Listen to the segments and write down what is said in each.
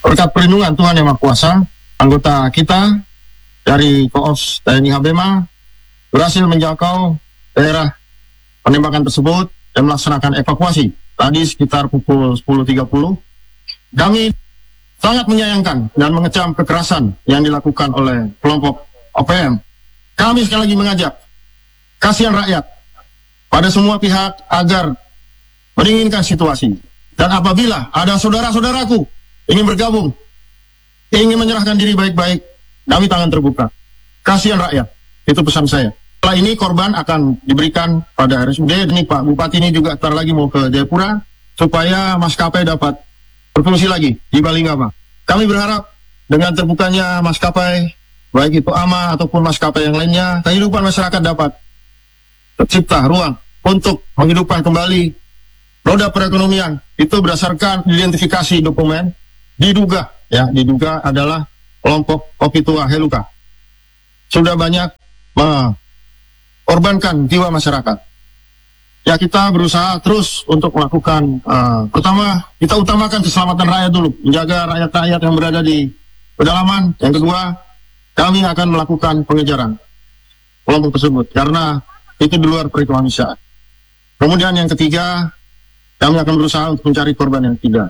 Berkat perlindungan Tuhan Yang Maha Kuasa, anggota kita dari Koops TNI Habema berhasil menjangkau daerah penembakan tersebut dan melaksanakan evakuasi. Tadi sekitar pukul 10.30, kami sangat menyayangkan dan mengecam kekerasan yang dilakukan oleh kelompok OPM. Kami sekali lagi mengajak kasihan rakyat pada semua pihak agar mendinginkan situasi. Dan apabila ada saudara-saudaraku ingin bergabung, ingin menyerahkan diri baik-baik, kami tangan terbuka. Kasihan rakyat, itu pesan saya. Setelah ini korban akan diberikan pada RSUD. Ini Pak Bupati ini juga ntar lagi mau ke Jayapura supaya maskapai dapat berfungsi lagi di Balingama. Kami berharap dengan terbukanya maskapai, baik itu AMA ataupun maskapai yang lainnya, kehidupan masyarakat dapat tercipta ruang untuk menghidupkan kembali roda perekonomian. Itu berdasarkan identifikasi dokumen, diduga adalah kelompok Kopi Tua Heluka. Sudah banyak mengorbankan jiwa masyarakat. Ya, kita berusaha terus untuk melakukan, pertama kita utamakan keselamatan rakyat dulu, menjaga rakyat-rakyat yang berada di pedalaman. Yang kedua, kami akan melakukan pengejaran kelompok tersebut karena itu di luar perikemanusiaan. Kemudian yang ketiga, kami akan berusaha untuk mencari korban yang tidak.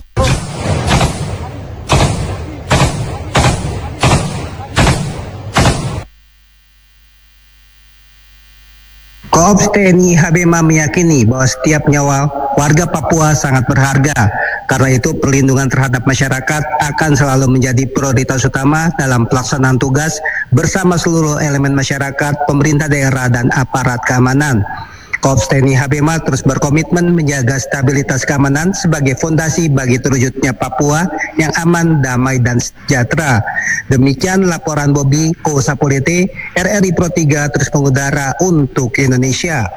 Koops TNI Habema meyakini bahwa setiap nyawa warga Papua sangat berharga. Karena itu perlindungan terhadap masyarakat akan selalu menjadi prioritas utama dalam pelaksanaan tugas bersama seluruh elemen masyarakat, pemerintah daerah, dan aparat keamanan. Koops TNI Habema terus berkomitmen menjaga stabilitas keamanan sebagai fondasi bagi terwujudnya Papua yang aman, damai, dan sejahtera. Demikian laporan Bobby Kosapolite, RRI Pro 3 terus mengudara untuk Indonesia.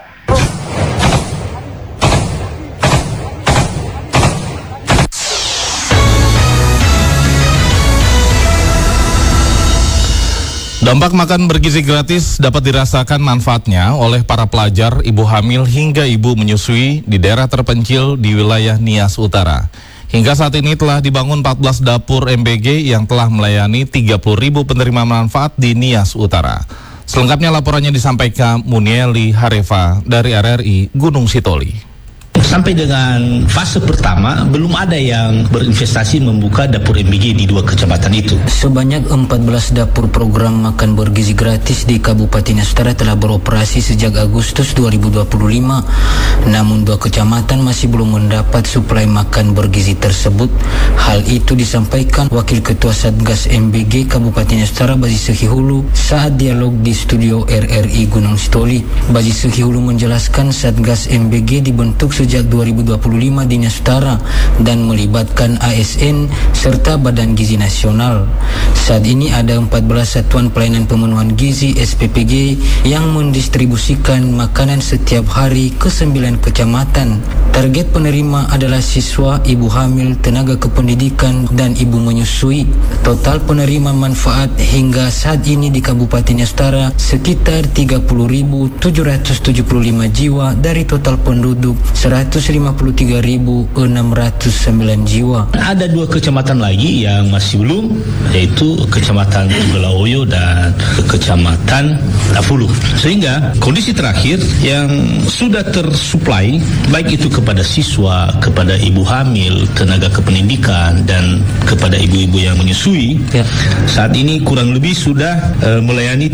Dampak makan bergizi gratis dapat dirasakan manfaatnya oleh para pelajar, ibu hamil, hingga ibu menyusui di daerah terpencil di wilayah Nias Utara. Hingga saat ini telah dibangun 14 dapur MBG yang telah melayani 30.000 penerima manfaat di Nias Utara. Selengkapnya laporannya disampaikan Munieli Hareva dari RRI Gunung Sitoli. Sampai dengan fase pertama, belum ada yang berinvestasi membuka dapur MBG di 2 kecamatan itu. Sebanyak 14 dapur program makan bergizi gratis di Kabupaten Nias Utara telah beroperasi sejak Agustus 2025. Namun 2 kecamatan masih belum mendapat suplai makan bergizi tersebut. Hal itu disampaikan Wakil Ketua Satgas MBG Kabupaten Nias Utara Bazi Sehihulu saat dialog di studio RRI Gunung Sitoli. Bazi Sehihulu menjelaskan Satgas MBG dibentuk sejak 2025 di Nias Utara dan melibatkan ASN serta Badan Gizi Nasional. Saat ini ada 14 satuan pelayanan pemenuhan gizi SPPG yang mendistribusikan makanan setiap hari ke 9 kecamatan. Target penerima adalah siswa, ibu hamil, tenaga kependidikan, dan ibu menyusui. Total penerima manfaat hingga saat ini di Kabupaten Nias Utara sekitar 30.775 jiwa dari total penduduk 153.609 jiwa. Ada 2 kecamatan lagi yang masih belum, yaitu Kecamatan Tugalaoyo dan Kecamatan Tafulu. Sehingga kondisi terakhir yang sudah tersuplai, baik itu kepada siswa, kepada ibu hamil, tenaga kependidikan, dan kepada ibu-ibu yang menyusui, saat ini kurang lebih sudah melayani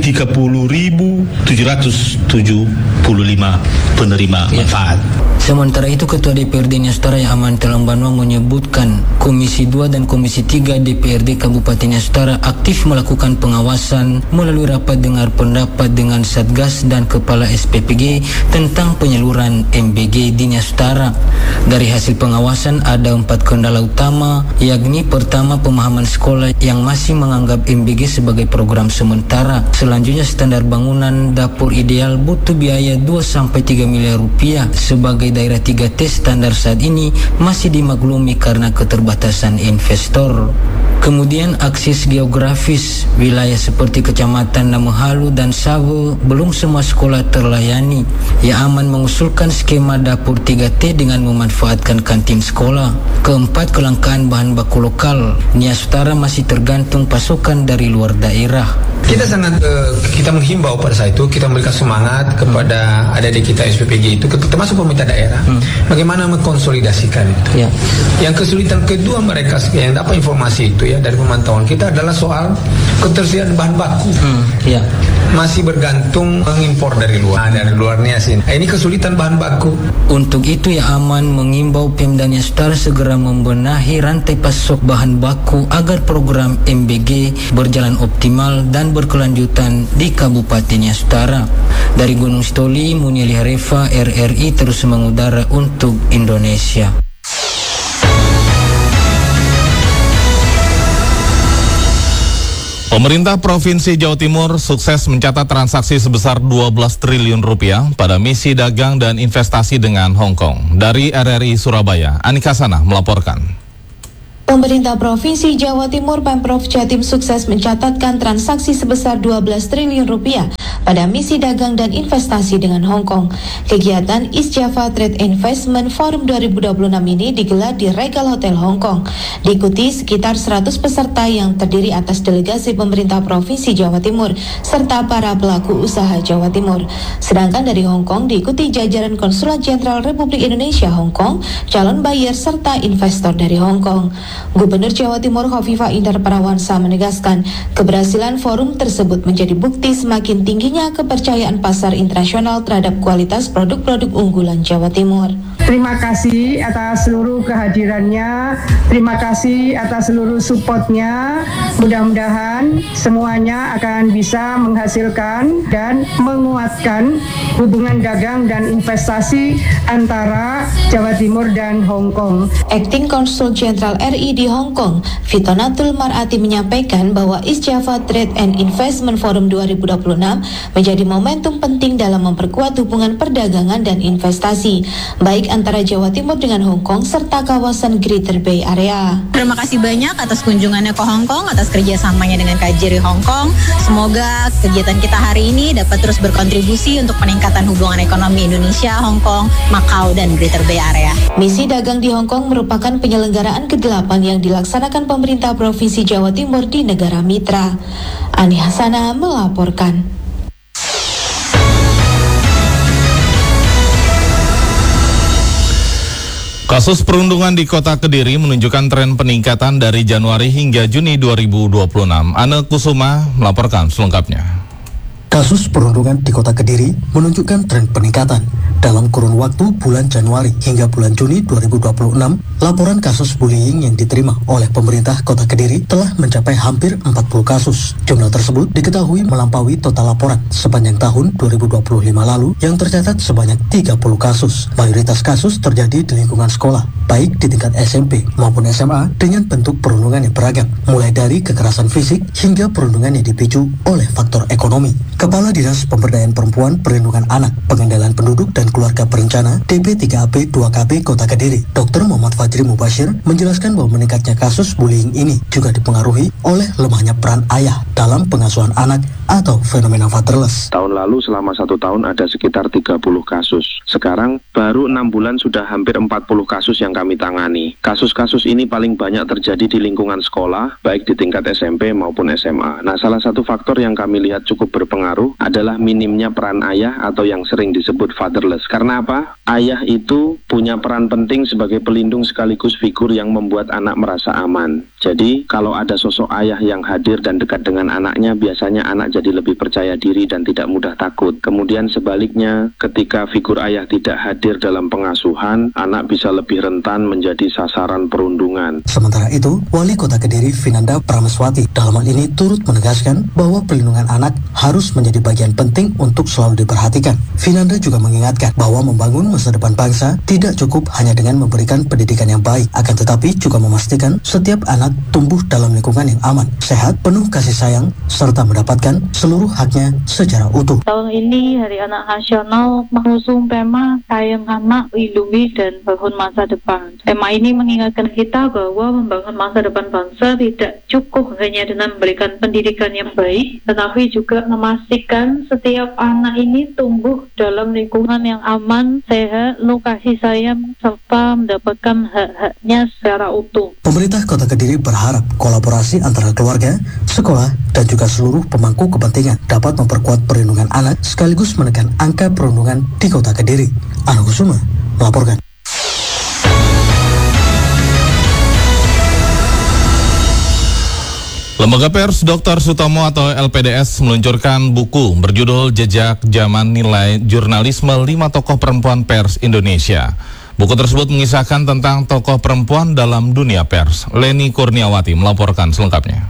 30.775 penerima manfaat. Sementara itu, Ketua DPRD Nias Utara yang Aman Telang Banua menyebutkan Komisi 2 dan Komisi 3 DPRD Kabupaten Nias Utara aktif melakukan pengawasan melalui rapat dengar pendapat dengan Satgas dan Kepala SPPG tentang penyaluran MBG di Nias Utara. Dari hasil pengawasan ada 4 kendala utama, yakni pertama, pemahaman sekolah yang masih menganggap MBG sebagai program sementara. Selanjutnya, standar bangunan dapur ideal butuh biaya 2-3 miliar rupiah. Sebagai daerah 3T, standar saat ini masih dimaklumi karena keterbatasan investor. Kemudian akses geografis, wilayah seperti Kecamatan Namuhalu dan Savo belum semua sekolah terlayani. Ya Aman mengusulkan skema dapur 3T dengan memanfaatkan kantin sekolah. Keempat, kelangkaan bahan baku lokal. Nias Utara masih tergantung pasokan dari luar daerah. Kita sangat kita menghimbau pada saat itu, kita memberikan semangat kepada adik-adik kita SPPG itu, termasuk pemerintah daerah, bagaimana mengkonsolidasikan itu. Ya. Yang kesulitan kedua mereka yang dapat informasi itu ya dari pemantauan kita adalah soal ketersediaan bahan baku. Ya. Masih bergantung mengimpor dari luar Nias ini. Ini kesulitan bahan baku. Untuk itu Ya Aman mengimbau Pemda Nias Utara segera membenahi rantai pasok bahan baku agar program MBG berjalan optimal dan berkelanjutan di Kabupaten Nias Utara. Dari Gunung Sitoli, Munieli Harefa, RRI terus mengudara untuk Indonesia. Pemerintah Provinsi Jawa Timur sukses mencatat transaksi sebesar 12 triliun rupiah pada misi dagang dan investasi dengan Hong Kong. Dari RRI Surabaya, Anika Sana melaporkan. Pemerintah Provinsi Jawa Timur Pemprov Jatim sukses mencatatkan transaksi sebesar 12 triliun rupiah pada misi dagang dan investasi dengan Hong Kong. Kegiatan East Java Trade Investment Forum 2026 ini digelar di Regal Hotel Hong Kong. Diikuti sekitar 100 peserta yang terdiri atas delegasi pemerintah Provinsi Jawa Timur serta para pelaku usaha Jawa Timur. Sedangkan dari Hong Kong diikuti jajaran Konsulat Jenderal Republik Indonesia Hong Kong, calon buyer serta investor dari Hong Kong. Gubernur Jawa Timur Khofifah Indar Parawansa menegaskan keberhasilan forum tersebut menjadi bukti semakin tingginya kepercayaan pasar internasional terhadap kualitas produk-produk unggulan Jawa Timur. Terima kasih atas seluruh kehadirannya, terima kasih atas seluruh supportnya. Mudah-mudahan semuanya akan bisa menghasilkan dan menguatkan hubungan dagang dan investasi antara Jawa Timur dan Hong Kong. Acting Konsul Jenderal RI di Hong Kong, Fitonatul Mar'ati menyampaikan bahwa East Java Trade and Investment Forum 2026 menjadi momentum penting dalam memperkuat hubungan perdagangan dan investasi, baik antara Jawa Timur dengan Hong Kong serta kawasan Greater Bay Area. Terima kasih banyak atas kunjungannya ke Hong Kong, atas kerjasamanya dengan KJRI Hong Kong. Semoga kegiatan kita hari ini dapat terus berkontribusi untuk peningkatan hubungan ekonomi Indonesia, Hong Kong, Macau, dan Greater Bay Area. Misi dagang di Hong Kong merupakan penyelenggaraan ke-8 yang dilaksanakan pemerintah Provinsi Jawa Timur di negara mitra. Ani Hasana melaporkan. Kasus perundungan di Kota Kediri menunjukkan tren peningkatan dari Januari hingga Juni 2026. Ane Kusuma melaporkan selengkapnya. Kasus perundungan di Kota Kediri menunjukkan tren peningkatan. Dalam kurun waktu bulan Januari hingga bulan Juni 2026, laporan kasus bullying yang diterima oleh pemerintah Kota Kediri telah mencapai hampir 40 kasus. Jumlah tersebut diketahui melampaui total laporan sepanjang tahun 2025 lalu yang tercatat sebanyak 30 kasus. Mayoritas kasus terjadi di lingkungan sekolah, baik di tingkat SMP maupun SMA dengan bentuk perundungan yang beragam, mulai dari kekerasan fisik hingga perundungan yang dipicu oleh faktor ekonomi. Kepala Dinas Pemberdayaan Perempuan, Perlindungan Anak, Pengendalian Penduduk dan Keluarga Berencana DP3AP 2KB Kota Kediri, Dr. Muhammad Fajri Mubashir menjelaskan bahwa meningkatnya kasus bullying ini juga dipengaruhi oleh lemahnya peran ayah dalam pengasuhan anak atau fenomena fatherless. Tahun lalu selama 1 tahun ada sekitar 30 kasus. Sekarang baru 6 bulan sudah hampir 40 kasus yang kami tangani. Kasus-kasus ini paling banyak terjadi di lingkungan sekolah, baik di tingkat SMP maupun SMA. Nah, salah satu faktor yang kami lihat cukup berpengaruh adalah minimnya peran ayah atau yang sering disebut fatherless. Karena apa? Ayah itu punya peran penting sebagai pelindung sekaligus figur yang membuat anak merasa aman. Jadi, kalau ada sosok ayah yang hadir dan dekat dengan anaknya, biasanya anak jadi lebih percaya diri dan tidak mudah takut. Kemudian sebaliknya, ketika figur ayah tidak hadir dalam pengasuhan, anak bisa lebih rentan menjadi sasaran perundungan. Sementara itu, Wali Kota Kediri Vinanda Prameswati dalam hal ini turut menegaskan bahwa perlindungan anak harus menjadi bagian penting untuk selalu diperhatikan. Vinanda juga mengingatkan bahwa membangun masa depan bangsa tidak cukup hanya dengan memberikan pendidikan yang baik, akan tetapi juga memastikan setiap anak tumbuh dalam lingkungan yang aman, sehat, penuh kasih sayang, serta mendapatkan seluruh haknya secara utuh. Tahun ini Hari Anak Nasional mengusung tema Sayang Anak, Lindungi dan Bangun Masa Depan. Tema ini mengingatkan kita bahwa membangun masa depan bangsa tidak cukup hanya dengan memberikan pendidikan yang baik, tetapi juga memastikan setiap anak ini tumbuh dalam lingkungan yang aman, sehat, penuh kasih sayang, serta mendapatkan hak-haknya secara utuh. Pemerintah Kota Kediri berharap kolaborasi antara keluarga, sekolah, dan juga seluruh pemangku kepentingan dapat memperkuat perlindungan anak sekaligus menekan angka perundungan di Kota Kediri. Ana Kusuma melaporkan. Lembaga Pers Dr. Sutomo atau LPDS meluncurkan buku berjudul Jejak Zaman Nilai Jurnalisme 5 Tokoh Perempuan Pers Indonesia. Buku tersebut mengisahkan tentang tokoh perempuan dalam dunia pers. Leni Kurniawati melaporkan selengkapnya.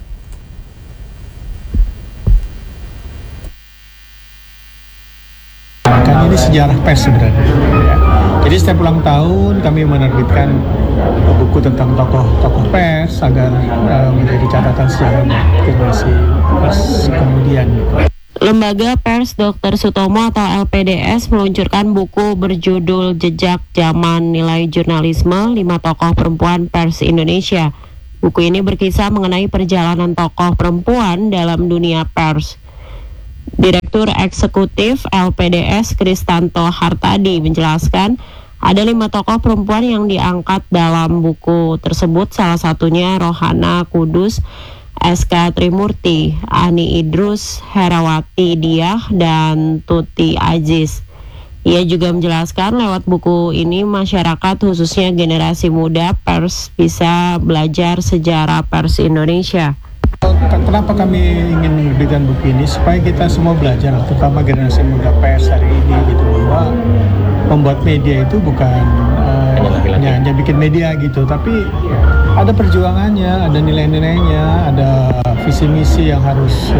Kan ini sejarah pers sebenarnya. Ya. Jadi setiap ulang tahun kami menerbitkan buku tentang tokoh-tokoh pers agar menjadi catatan sejarah generasi pers kemudian. Lembaga Pers Dr. Sutomo atau LPDS meluncurkan buku berjudul Jejak Zaman Nilai Jurnalisme 5 Tokoh Perempuan Pers Indonesia. Buku ini berkisah mengenai perjalanan tokoh perempuan dalam dunia pers. Direktur Eksekutif LPDS Kristanto Hartadi menjelaskan ada 5 tokoh perempuan yang diangkat dalam buku tersebut, salah satunya Rohana Kudus, SK Trimurti, Ani Idrus, Herawati Diah, dan Tuti Aziz. Ia juga menjelaskan lewat buku ini masyarakat khususnya generasi muda pers bisa belajar sejarah pers Indonesia. Kenapa kami ingin menerbitkan buku ini? Supaya kita semua belajar, terutama generasi muda pers hari ini, gitu, bahwa membuat media itu bukan hanya bikin media gitu, tapi ada perjuangannya, ada nilai-nilainya, ada visi misi yang harus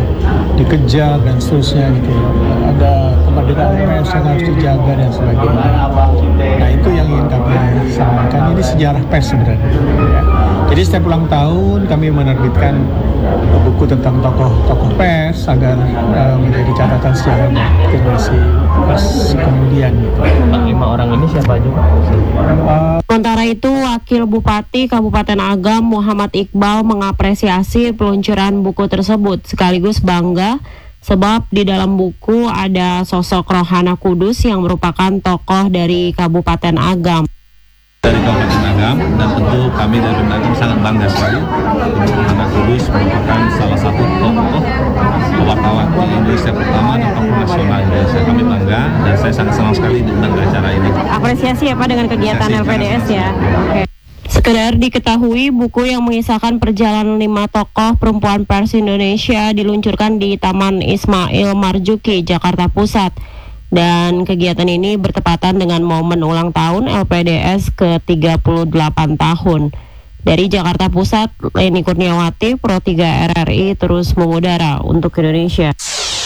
dikejar dan seterusnya gitu. Ada kemerdekaan pers yang harus dijaga dan sebagainya. Nah itu yang ingin kami sampaikan. Ini sejarah pers sebenarnya. Ya. Jadi setiap ulang tahun kami menerbitkan buku tentang tokoh-tokoh pers agar menjadi catatan sejarah generasi pers kemudian. Gitu. 5 orang ini siapa aja? Sementara itu, Wakil Bupati Kabupaten Agam Muhammad Iqbal mengapresiasi peluncuran buku tersebut sekaligus bangga sebab di dalam buku ada sosok Rohana Kudus yang merupakan tokoh dari Kabupaten Agam. Dari Kabupaten Agam, dan tentu kami dari Agam sangat bangga sekali. Rohana Kudus merupakan salah satu tokoh wartawan di Indonesia pertama dan tokoh nasional Indonesia. Kami bangga dan saya sangat senang sekali diundang ke acara ini. Apresiasi ya Pak dengan kegiatan LPDS ya. Oke. Sekedar diketahui, buku yang mengisahkan perjalanan 5 tokoh perempuan pers Indonesia diluncurkan di Taman Ismail Marzuki, Jakarta Pusat. Dan kegiatan ini bertepatan dengan momen ulang tahun LPDS ke-38 tahun. Dari Jakarta Pusat, Leni Kurniawati, Pro 3 RRI terus mengudara untuk Indonesia.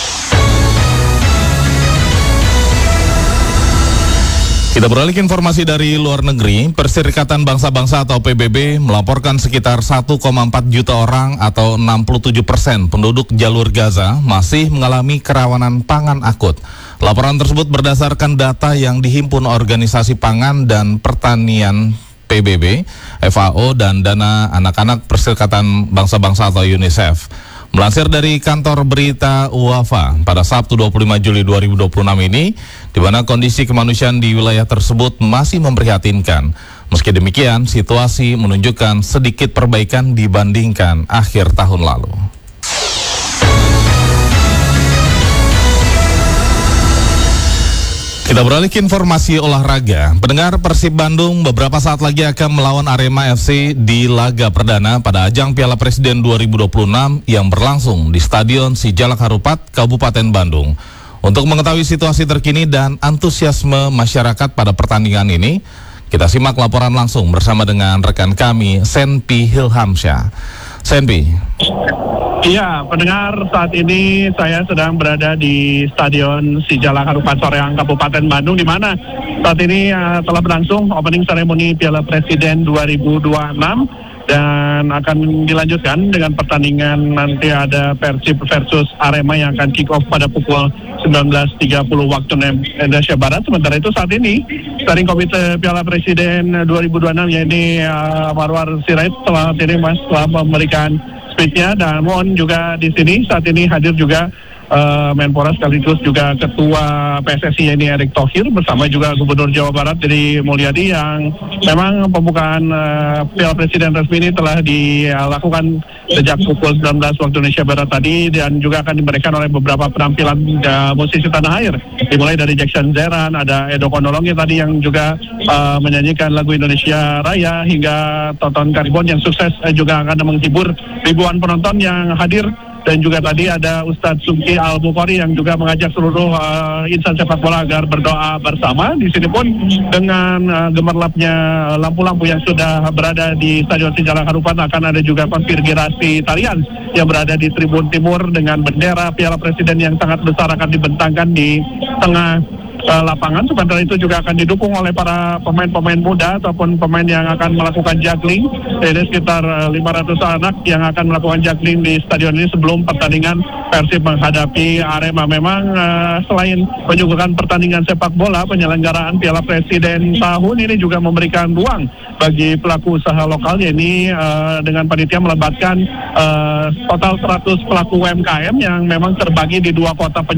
Kita beralih ke informasi dari luar negeri. Perserikatan Bangsa-Bangsa atau PBB melaporkan sekitar 1,4 juta orang atau 67% penduduk jalur Gaza masih mengalami kerawanan pangan akut. Laporan tersebut berdasarkan data yang dihimpun Organisasi Pangan dan Pertanian PBB, FAO, dan Dana Anak-anak Perserikatan Bangsa-Bangsa atau UNICEF. Melansir dari kantor berita UAFA pada Sabtu 25 Juli 2026 ini, di mana kondisi kemanusiaan di wilayah tersebut masih memprihatinkan. Meski demikian, situasi menunjukkan sedikit perbaikan dibandingkan akhir tahun lalu. Kita beralih ke informasi olahraga. Pendengar, Persib Bandung beberapa saat lagi akan melawan Arema FC di laga perdana pada ajang Piala Presiden 2026 yang berlangsung di Stadion Sijalak Harupat, Kabupaten Bandung. Untuk mengetahui situasi terkini dan antusiasme masyarakat pada pertandingan ini, kita simak laporan langsung bersama dengan rekan kami, Senpi Hilhamsyah. Senpi. Iya, pendengar, saat ini saya sedang berada di Stadion Sijalak Harupat Soreang, Kabupaten Bandung, di mana saat ini telah berlangsung opening ceremony Piala Presiden 2026 dan akan dilanjutkan dengan pertandingan nanti ada Persib versus Arema yang akan kick off pada pukul 19.30 waktu Indonesia Barat. Sementara itu saat ini Steering Komite Piala Presiden 2026 yaitu Marwar Sirait telah memberikan speech-nya, dan mohon juga di sini saat ini hadir juga Menpora sekaligus juga Ketua PSSI ini Erick Thohir bersama juga Gubernur Jawa Barat Deddy Mulyadi, yang memang pembukaan Piala Presiden resmi ini telah dilakukan sejak pukul 19 waktu Indonesia Barat tadi, dan juga akan diberikan oleh beberapa penampilan musisi tanah air, dimulai dari Jackson Zeran, ada Edo Konolongi tadi yang juga menyanyikan lagu Indonesia Raya, hingga Tonton Karibon yang sukses juga akan menghibur ribuan penonton yang hadir. Dan juga tadi ada Ustadz Sumki Al-Bukhari yang juga mengajak seluruh insan sepak bola agar berdoa bersama. Di sini pun dengan gemerlapnya lampu-lampu yang sudah berada di Stadion Sijalak Harupat, akan ada juga konfigurasi tarian yang berada di Tribun Timur dengan bendera Piala Presiden yang sangat besar akan dibentangkan di tengah lapangan. Sementara itu juga akan didukung oleh para pemain-pemain muda ataupun pemain yang akan melakukan juggling. Jadi sekitar 500 anak yang akan melakukan juggling di stadion ini sebelum pertandingan Persib menghadapi Arema. Memang selain menyuguhkan pertandingan sepak bola, penyelenggaraan Piala Presiden tahun ini juga memberikan ruang bagi pelaku usaha lokal, yakni dengan panitia melibatkan total 100 pelaku UMKM yang memang terbagi di 2 kota